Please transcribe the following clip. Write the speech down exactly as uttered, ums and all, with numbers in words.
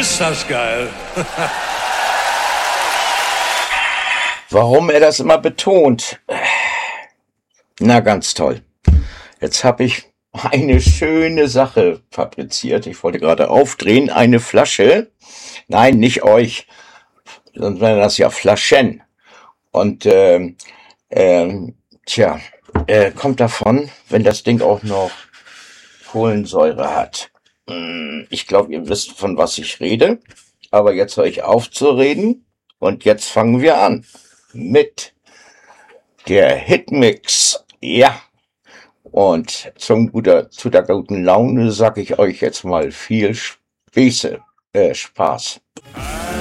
Ist das geil. Warum er das immer betont? Na, ganz toll. Jetzt habe ich eine schöne Sache fabriziert. Ich wollte gerade aufdrehen. Eine Flasche. Nein, nicht euch. Sonst wären das ja Flaschen. Und, ähm, ähm, tja, äh, kommt davon, wenn das Ding auch noch Kohlensäure hat. Ich glaube, ihr wisst, von was ich rede. Aber jetzt höre ich auf zu reden. Und jetzt fangen wir an mit der Hitmix. Ja. Und zum guter, zu der guten Laune sage ich euch jetzt mal viel Späße, äh, Spaß.